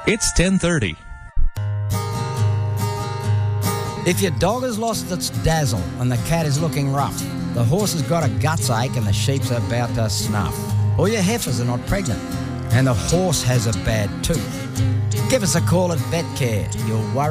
It's 10:30. If your dog has lost its dazzle and the cat is looking rough, the horse has got a guts ache and the sheep's about to snuff, or your heifers are not pregnant and the horse has a bad tooth, give us a call at VetCare. You'll worry